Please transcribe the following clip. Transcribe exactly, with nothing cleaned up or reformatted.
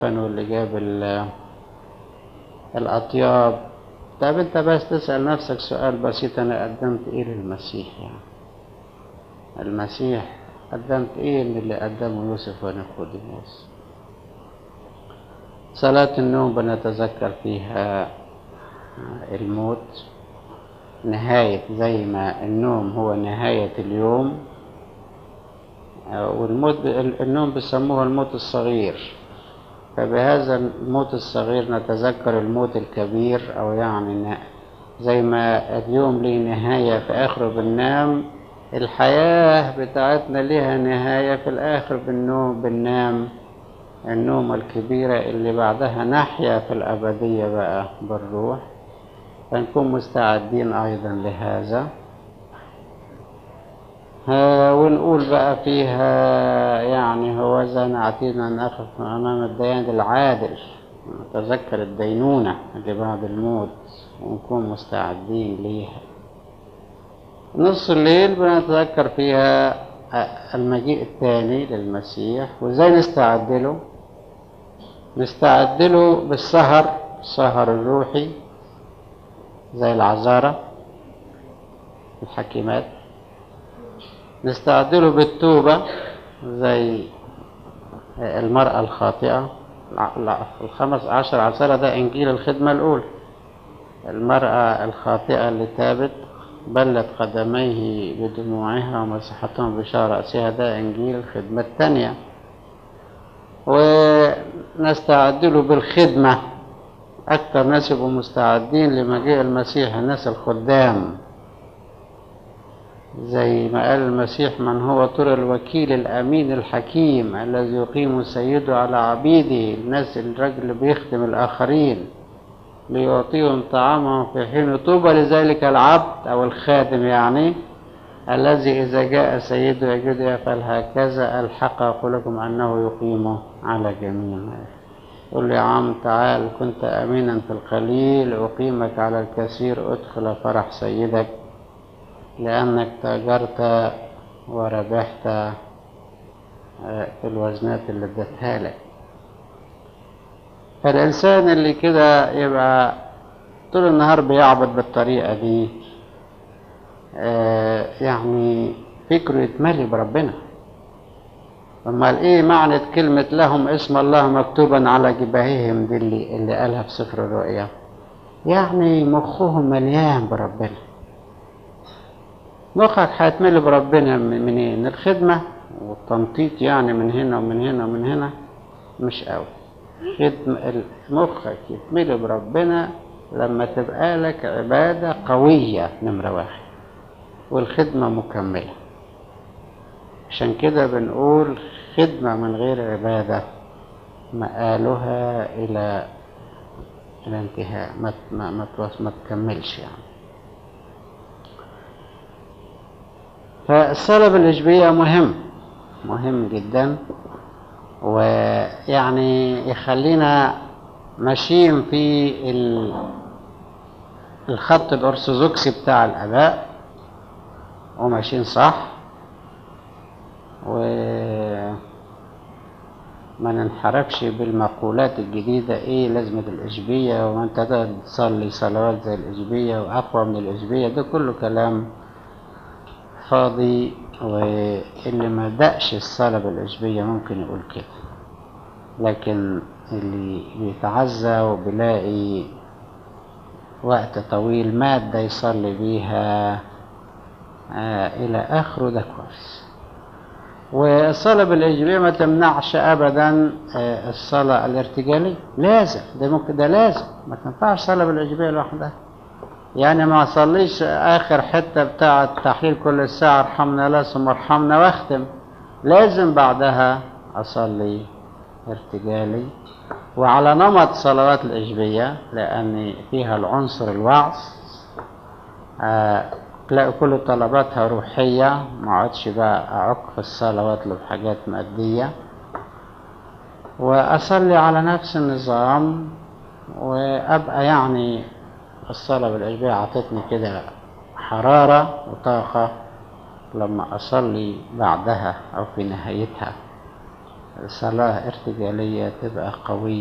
واللي جاب الأطياب. طب أنت بس تسأل نفسك سؤال بسيط، أنا قدمت إيه للمسيح؟ يعني المسيح قدمت إيه من اللي قدمه يوسف ونيقوديموس؟ صلاة النوم بنتذكر فيها الموت، نهاية، زي ما النوم هو نهاية اليوم، والموت النوم بيسموه الموت الصغير. فبهذا الموت الصغير نتذكر الموت الكبير، أو يعني زي ما اليوم ليه نهاية في آخره بننام، الحياة بتاعتنا ليها نهاية في الآخر بالنوم بننام النوم الكبيرة اللي بعدها نحيا في الأبدية بقى بالروح. فنكون مستعدين أيضا لهذا. ونقول بقى فيها يعني هو ذا نعتينا أن نقف أمام الديان العادل، نتذكر الدينونة اللي بعد الموت ونكون مستعدين ليها. نص الليل بنتذكر فيها المجيء الثاني للمسيح، وإزاي نستعد له. نستعد له بالسهر، السهر الروحي زي العذارى الحكيمات. نستعد له بالتوبة زي المرأة الخاطئة. الخمس عشر عشرة ده إنجيل الخدمة الأولى، المرأة الخاطئة اللي تابت بلت قدميه بدموعها ومسحتهم بشعر رأسها، ده إنجيل الخدمة الثانية. ونستعد له بالخدمة، أكثر ناس يبقوا مستعدين لمجيء المسيح الناس الخدام، زي ما قال المسيح: من هو ترى الوكيل الأمين الحكيم الذي يقيم سيده على عبيده. الناس الرجل اللي بيخدم الآخرين ليعطيهم طعامهم في حين. طوبى لذلك العبد أو الخادم يعني الذي إذا جاء سيده يجد يفعل هكذا. الحق أقول لكم أنه يقيم على جميع. يقول له: يا عم تعال، كنت أمينا في القليل أقيمك على الكثير، ادخل فرح سيدك، لأنك تاجرت وربحت في الوزنات اللي ادتها لك. فالإنسان اللي كده يبقى طول النهار بيعبد بالطريقة دي، يعني فكره يتملي بربنا. امال ايه معنى كلمة لهم اسم الله مكتوبا على جباههم دي اللي, اللي قالها في سفر الرؤيا؟ يعني مخهم مليان بربنا. مخك هيتملي بربنا منين؟ الخدمة والتنطيط يعني من هنا ومن هنا ومن هنا مش قوي. خدمة مخك يتملي بربنا لما تبقى لك عبادة قوية نمرة واحد، والخدمة مكملة. عشان كده بنقول خدمة من غير عبادة مآلها إلى الانتهاء، ما ما ما, ما تكملش يعني. فالصلاة بالإجبية مهم مهم جدا، ويعني يخلينا ماشيين في الخط الأرثوذكسي بتاع الآباء وماشيين صح، وما ننحرفش بالمقولات الجديدة. ايه لازمة الإجبية وانت تقدر تصلي صلوات زي الإجبية وأقوى من الإجبية؟ ده كله كلام فاضي، واللي ما دقش الصلاة بالإجبية ممكن يقول كده، لكن اللي بيتعزى وبيلاقي وقت طويل مادة يصلي بيها آه إلى آخره ده كويس. والصلاة بالإجبية ما تمنعش أبدا آه الصلاة الارتجالية، لازم، ده ممكن، ده لازم، ما تنفعش صلاة بالإجبية لوحدها. يعني ما أصليش آخر حتة بتاعة تحليل كل ساعة ارحمنا لا ثم ارحمنا واختم، لازم بعدها أصلي ارتجالي وعلى نمط صلوات الإجبية، لأن فيها العنصر الوعظ. آه تلاقي كل طلباتها روحية، ما عادش بقى أعق في الصلوات له بحاجات مادية. وأصلي على نفس النظام، وأبقى يعني الصلاة بالإجبية عطتني كده حرارة وطاقة لما أصلي بعدها أو في نهايتها. صلاة ارتجالية تبقى قوية